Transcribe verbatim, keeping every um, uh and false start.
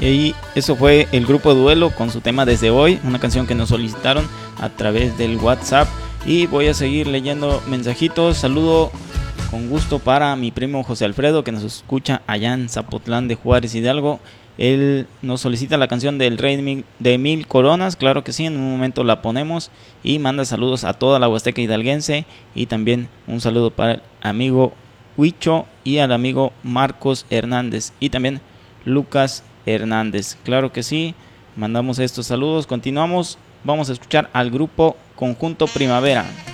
Y ahí, eso fue el grupo Duelo con su tema Desde Hoy, una canción que nos solicitaron a través del WhatsApp. Y voy a seguir leyendo mensajitos. Saludo con gusto para mi primo José Alfredo, que nos escucha allá en Zapotlán de Juárez, Hidalgo. Él nos solicita la canción del Rey de Mil Coronas, claro que sí, en un momento la ponemos. Y manda saludos a toda la Huasteca hidalguense. Y también un saludo para el amigo Huicho y al amigo Marcos Hernández. Y también Lucas Hernández, claro que sí, mandamos estos saludos. Continuamos, vamos a escuchar al grupo Conjunto Primavera.